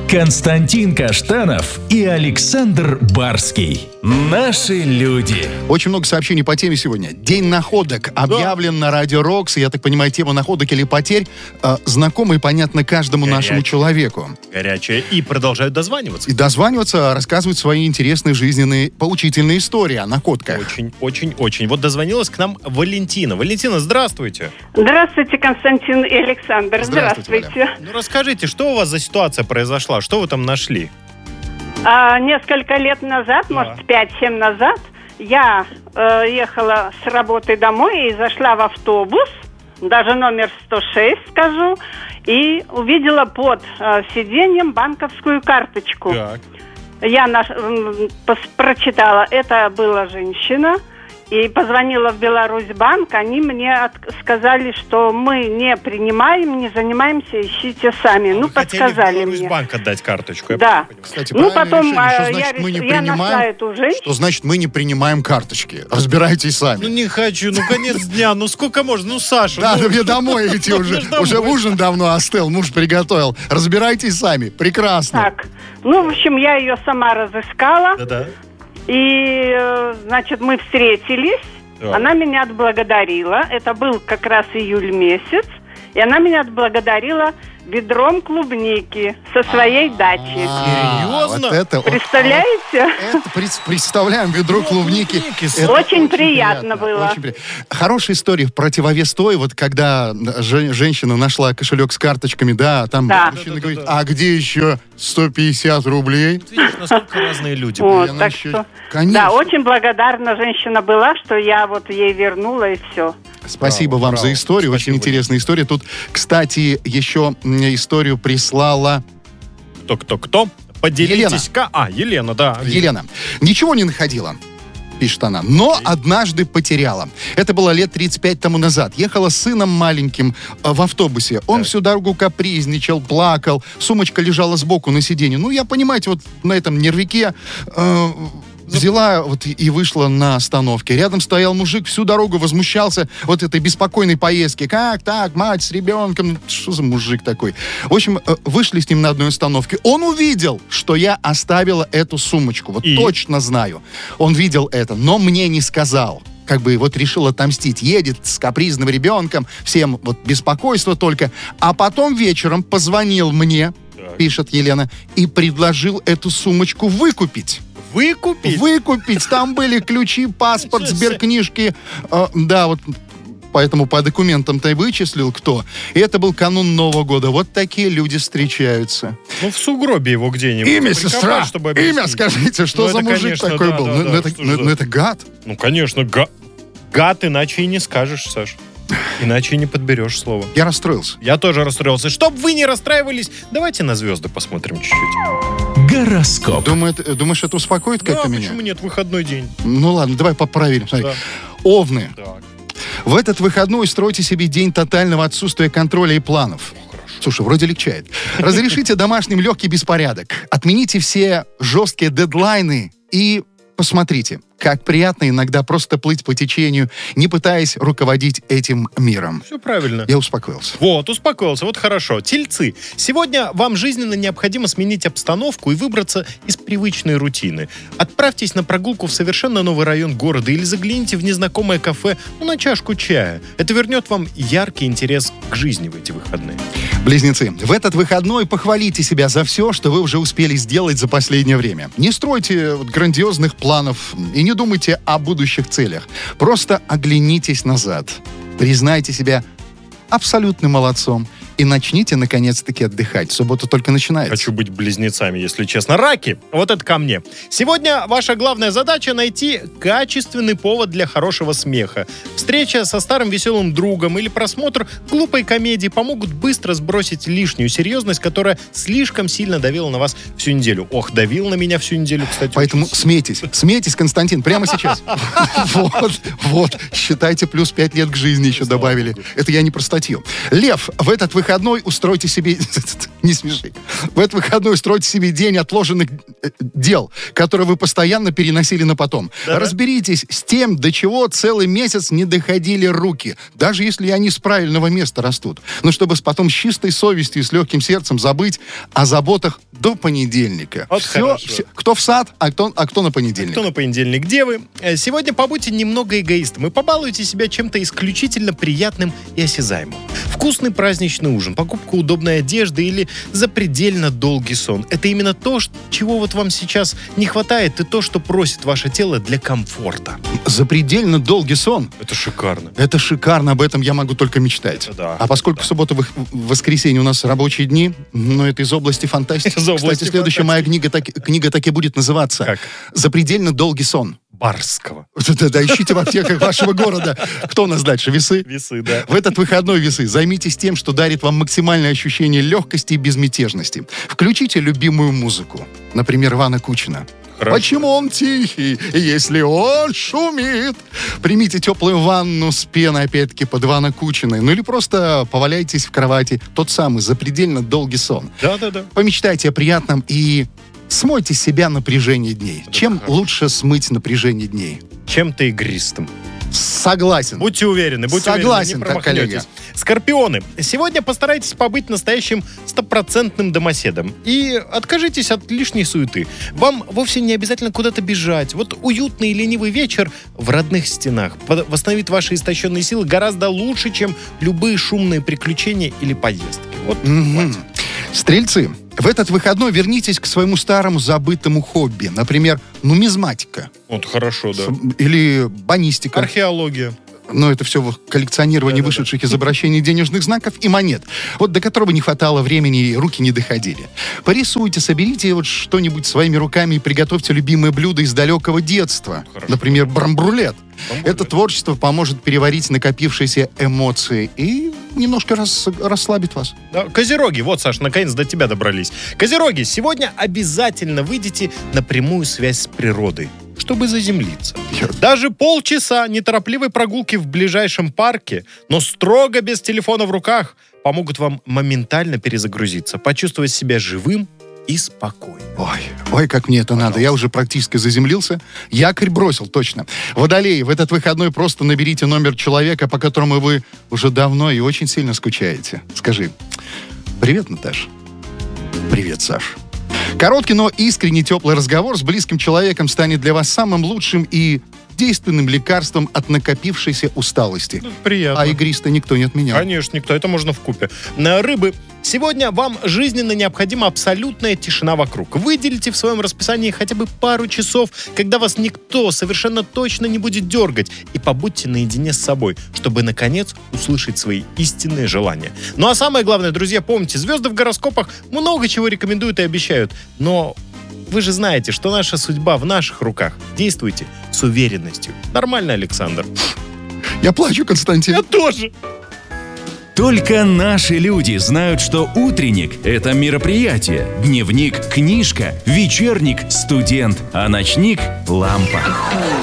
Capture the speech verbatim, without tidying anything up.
Константин Каштанов и Александр Барский. Наши люди. Очень много сообщений по теме сегодня. День находок объявлен да. на Радио Рокс. Я так понимаю, тема находок или потерь э, знакома и понятна каждому Горячая. нашему человеку. Горячая. И продолжают дозваниваться. И дозваниваться, рассказывать свои интересные, жизненные, поучительные истории о находках. Очень, очень, очень. Вот дозвонилась к нам Валентина. Валентина, здравствуйте. Здравствуйте, Константин и Александр. Здравствуйте. Здравствуйте. Ну, расскажите, что у вас за ситуация произошла? Что вы там нашли? А, несколько лет назад, да. может, пять-семь назад, я э, ехала с работы домой и зашла в автобус, даже номер сто шесть, скажу, и увидела под э, сиденьем банковскую карточку. Так. Я наш, э, пос, прочитала, это была женщина. И позвонила в Беларусьбанк, они мне от- сказали, что мы не принимаем, не занимаемся, ищите сами. А ну, вы подсказали хотели в мне. Беларусьбанк отдать карточку? Да. Кстати, ну, потом решение. Что а, значит, я, мы не я принимаем? нашла эту женщину. Что значит, мы не принимаем карточки? Разбирайтесь сами. Ну, не хочу, ну, конец дня, ну, сколько можно? Ну, Саша. Да, ну, да мне домой идти уже. Уже ужин давно остыл, муж приготовил. Разбирайтесь сами. Прекрасно. Так, ну, в общем, я ее сама разыскала. Да-да. И, э, значит, мы встретились. Да. Она меня отблагодарила. Это был как раз июль месяц. И она меня отблагодарила ведром клубники со своей дачи. Серьезно? Вот это, Представляете? это пред- представляем ведро клубники. Это Очень приятно было. Очень при- Хорошая история в противовес той, вот когда же- женщина нашла кошелек с карточками, да, там Да. мужчина Да-да-да-да. говорит, а где еще сто пятьдесят рублей? Вот видишь, насколько разные люди. Вот, И она так еще- что, Конечно. да, очень благодарна женщина была, что я вот ей вернула и все. Спасибо Браво, вам браво. за историю, Спасибо, очень интересная история. Тут, кстати, еще мне историю прислала Кто-кто-кто? Поделитесь-ка. А, Елена, да. Елена. Ничего не находила, пишет она, но однажды потеряла. Это было лет тридцать пять тому назад. Ехала с сыном маленьким э, в автобусе. Он Так. всю дорогу капризничал, плакал. Сумочка лежала сбоку на сиденье. Ну, я, понимаете, вот на этом нервике э, взяла вот и- и вышла на остановке. Рядом стоял мужик, всю дорогу возмущался вот этой беспокойной поездки. Как так, мать с ребенком? Что за мужик такой? В общем, э, вышли с ним на одной остановке. Он увидел, что я оставила эту сумочку. Вот И? точно знаю. Он видел это, но мне не сказал. Как бы вот решил отомстить. Едет с капризным ребенком, всем вот беспокойство только. А потом вечером позвонил мне, Так. пишет Елена, и предложил эту сумочку выкупить. Выкупить? Выкупить. Там были ключи, паспорт, Ничего себе. сберкнижки. Э, да, вот поэтому по документам-то и вычислил кто. И это был канун Нового года. Вот такие люди встречаются. Ну, в сугробе его где-нибудь. Имя, прикопать, сестра! чтобы Имя объяснить. скажите, что Ну, за это, мужик конечно, такой да, был? да, ну, да, ну, это, что ну, за- ну, это гад. Ну, конечно, га... гад иначе и не скажешь, Саш. Иначе и не подберешь слово. Я расстроился. Я тоже расстроился. Чтоб вы не расстраивались, давайте на звезды посмотрим чуть-чуть. Гороскоп. Думает, э, думаешь, это успокоит Да, как-то меня? почему нет? Выходной день. Ну ладно, давай поправим. Смотри. Да. Овны. Так. В этот выходной стройте себе день тотального отсутствия контроля и планов. Слушай, вроде легчает. Разрешите домашним легкий беспорядок. Отмените все жесткие дедлайны и посмотрите, как приятно иногда просто плыть по течению, не пытаясь руководить этим миром. Все правильно. Я успокоился. Вот, успокоился, вот хорошо. Тельцы, сегодня вам жизненно необходимо сменить обстановку и выбраться из привычной рутины. Отправьтесь на прогулку в совершенно новый район города или загляните в незнакомое кафе, ну, на чашку чая. Это вернет вам яркий интерес к жизни в эти выходные. Близнецы, в этот выходной похвалите себя за все, что вы уже успели сделать за последнее время. Не стройте вот грандиозных планов и не думайте о будущих целях. Просто оглянитесь назад. Признайте себя абсолютным молодцом и начните, наконец-таки, отдыхать. Суббота только начинается. Хочу быть близнецами, если честно. Раки, вот это ко мне. Сегодня ваша главная задача — найти качественный повод для хорошего смеха. Встреча со старым веселым другом или просмотр глупой комедии помогут быстро сбросить лишнюю серьезность, которая слишком сильно давила на вас всю неделю. Ох, давил на меня всю неделю, кстати. Поэтому очень смейтесь. Смейтесь, Константин, прямо сейчас. Вот, вот. Считайте, плюс пять лет к жизни еще добавили. Это я не про статью. Лев, в этот выходной выходной устройте себе... Не смеши. В этот выходной устройте себе день отложенных дел, которые вы постоянно переносили на потом. Да-да. Разберитесь с тем, до чего целый месяц не доходили руки, даже если они с правильного места растут. Но чтобы потом с чистой совестью и с легким сердцем забыть о заботах до понедельника. Вот все, хорошо. все, кто в сад, а кто, а кто на понедельник. Кто на понедельник? Где вы? Э, Сегодня побудьте немного эгоистом и побалуйте себя чем-то исключительно приятным и осязаемым. Вкусный праздничный ужин, покупка удобной одежды или запредельно долгий сон. Это именно то, ш- чего вот вам сейчас не хватает, и то, что просит ваше тело для комфорта. Запредельно долгий сон. Это шикарно. Это шикарно, об этом я могу только мечтать. Это да. А поскольку Да. суббота, в воскресенье у нас рабочие дни, ну, это из области фантастики. Из области Кстати, следующая моя книга так, книга так и будет называться Как? «Запредельно долгий сон». Барского. Да-да, ищите в аптеках вашего города. Кто у нас дальше? Весы? Весы, да. В этот выходной, весы, займитесь тем, что дарит вам максимальное ощущение легкости и безмятежности. Включите любимую музыку. Например, Ивана Кучина. Хорошо. Почему он тихий, если он шумит? Примите теплую ванну с пеной, опять-таки, под Ивана Кучина. Ну или просто поваляйтесь в кровати. Тот самый запредельно долгий сон. Да-да-да. Помечтайте о приятном и смойте с себя напряжение дней. Это Чем хорошо. лучше смыть напряжение дней? Чем-то игристым. Согласен. Будьте уверены, будьте Согласен, уверены, не так, коллега. промахнетесь. Скорпионы, сегодня постарайтесь побыть настоящим стопроцентным домоседом и откажитесь от лишней суеты. Вам вовсе не обязательно куда-то бежать. Вот уютный и ленивый вечер в родных стенах под- восстановит ваши истощенные силы гораздо лучше, чем любые шумные приключения или поездки. Вот, Мгм. хватит. Стрельцы, в этот выходной вернитесь к своему старому забытому хобби. Например, нумизматика. Вот хорошо, да. С- Или банистика. Археология. Но это все коллекционирование Да-да-да. вышедших из обращений денежных знаков и монет. Вот до которого не хватало времени и руки не доходили. Порисуйте, соберите вот что-нибудь своими руками и приготовьте любимое блюдо из далекого детства. Хорошо. Например, брамбрулет. Брамбрулет. Это творчество поможет переварить накопившиеся эмоции и немножко рас- расслабит вас. Да, Козероги, вот, Саш, наконец до тебя добрались. Козероги, сегодня обязательно выйдите на прямую связь с природой, чтобы заземлиться. Я- Даже полчаса неторопливой прогулки в ближайшем парке, но строго без телефона в руках, помогут вам моментально перезагрузиться, почувствовать себя живым и спокойным. Ой, ой, как мне это надо. Я уже практически заземлился. Якорь бросил, точно. Водолей, в этот выходной просто наберите номер человека, по которому вы уже давно и очень сильно скучаете. Скажи: привет, Наташа. Привет, Саш. Короткий, но искренний теплый разговор с близким человеком станет для вас самым лучшим и действенным лекарством от накопившейся усталости. Приятно. А игристо никто не отменял. Конечно, никто. Это можно вкупе. На рыбы. Сегодня вам жизненно необходима абсолютная тишина вокруг. Выделите в своем расписании хотя бы пару часов, когда вас никто совершенно точно не будет дергать, и побудьте наедине с собой, чтобы, наконец, услышать свои истинные желания. Ну а самое главное, друзья, помните, звезды в гороскопах много чего рекомендуют и обещают, но вы же знаете, что наша судьба в наших руках. Действуйте с уверенностью. Нормально, Александр? Я плачу, Константин. Я тоже. Только наши люди знают, что утренник – это мероприятие, дневник – книжка, вечерник – студент, а ночник – лампа.